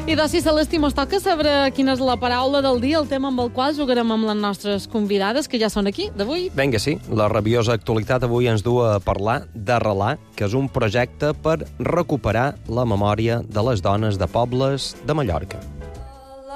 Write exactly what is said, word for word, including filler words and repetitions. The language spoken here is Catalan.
I d'Oci Celestí mos toca saber quina és la paraula del dia, el tema amb el qual jugarem amb les nostres convidades, que ja són aquí, d'avui. Vinga, sí. La rabiosa actualitat avui ens du a parlar d'Arrelar, que és un projecte per recuperar la memòria de les dones de pobles de Mallorca.